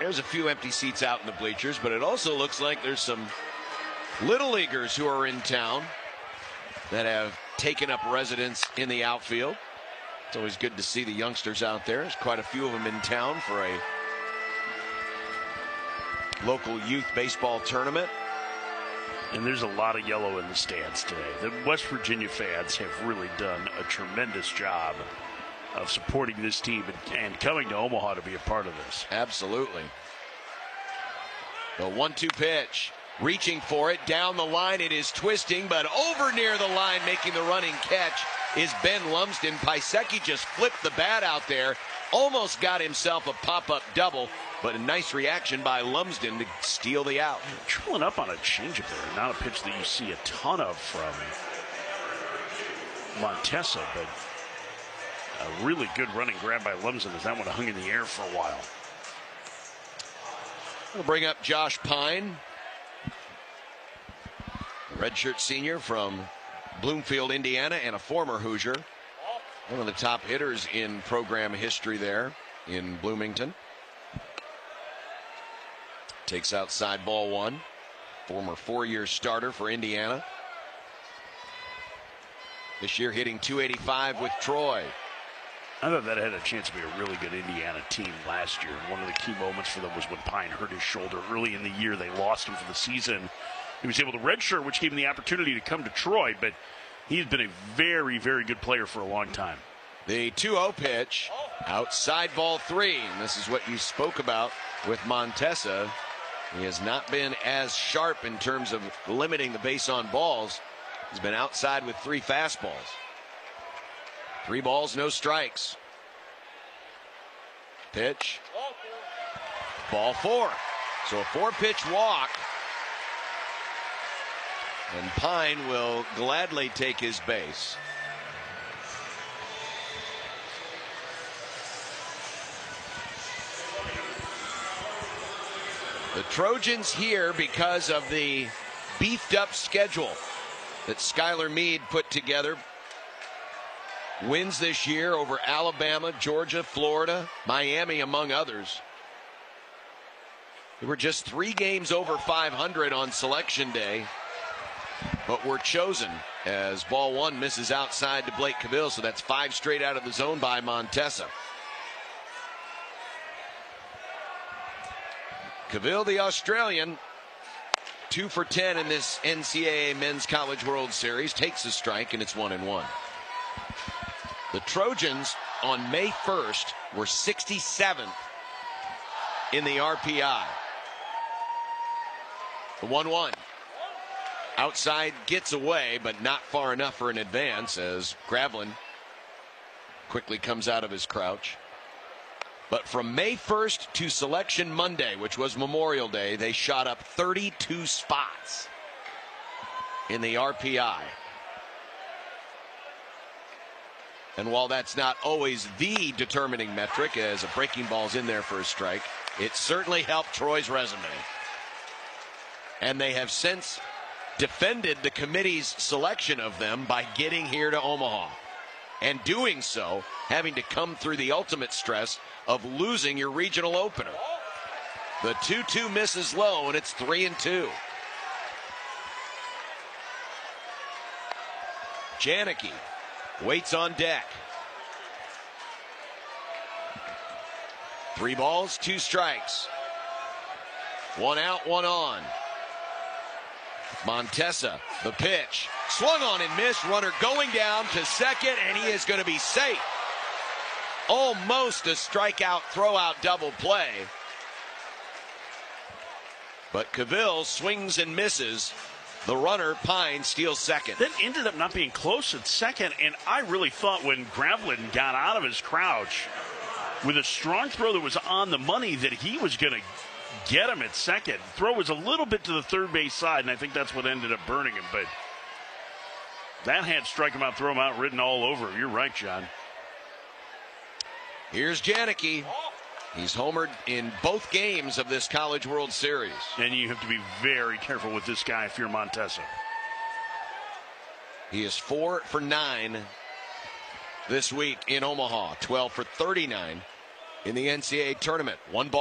There's a few empty seats out in the bleachers, but it also looks like there's some little leaguers who are in town that have taken up residence in the outfield. It's always good to see the youngsters out there. There's quite a few of them in town for a local youth baseball tournament. And there's a lot of yellow in the stands today. The West Virginia fans have really done a tremendous job of supporting this team and coming to Omaha to be a part of this. Absolutely. The 1-2 pitch. Reaching for it down the line. It is twisting, but over near the line, making the running catch is Ben Lumsden. Pisecki just flipped the bat out there. Almost got himself a pop-up double, but a nice reaction by Lumsden to steal the out. Trailing up on a changeup there. Not a pitch that you see a ton of from Montesa, but a really good running grab by Lumsden as that one hung in the air for a while. We'll bring up Josh Pine, redshirt senior from Bloomfield, Indiana, and a former Hoosier. One of the top hitters in program history there in Bloomington. Takes outside ball one. Former 4-year starter for Indiana. This year hitting .285 with Troy. I thought that had a chance to be a really good Indiana team last year. One of the key moments for them was when Pine hurt his shoulder early in the year. They lost him for the season. He was able to redshirt, which gave him the opportunity to come to Troy, but he's been a very, very good player for a long time. The 2-0 pitch, outside ball three. And this is what you spoke about with Montesa. He has not been as sharp in terms of limiting the base on balls. He's been outside with 3 fastballs. 3 balls, no strikes. Pitch. Ball 4. So a 4-pitch walk. And Pine will gladly take his base. The Trojans here because of the beefed up schedule that Skylar Meade put together. Wins this year over Alabama, Georgia, Florida, Miami, among others. They were just 3 games over 500 on selection day, but were chosen as ball 1 misses outside to Blake Cavill, so that's 5 straight out of the zone by Montesa. Cavill, the Australian, 2 for 10 in this NCAA Men's College World Series, takes a strike, and it's 1-1. The Trojans on May 1st were 67th in the RPI. The 1-1. Outside gets away, but not far enough for an advance as Gravlin quickly comes out of his crouch. But from May 1st to Selection Monday, which was Memorial Day, they shot up 32 spots in the RPI. And while that's not always the determining metric, as a breaking ball's in there for a strike, it certainly helped Troy's resume. And they have since defended the committee's selection of them by getting here to Omaha. And doing so, having to come through the ultimate stress of losing your regional opener. The 2-2 misses low, and it's 3-2. Janicki waits on deck. 3 balls, 2 strikes. 1 out, 1 on. Montesa, the pitch. Swung on and missed. Runner going down to second, and he is going to be safe. Almost a strikeout, throw-out double play. But Cavill swings and misses. The runner, Pine, steals second. That ended up not being close at second, and I really thought when Gravlin got out of his crouch with a strong throw that was on the money that he was going to get him at second. Throw was a little bit to the third base side, and I think that's what ended up burning him. But that had strike him out, throw him out written all over. You're right, John. Here's Janicki. He's homered in both games of this College World Series. And you have to be very careful with this guy if you're Montesa. He is 4 for 9 this week in Omaha. 12 for 39 in the NCAA tournament. 1 ball.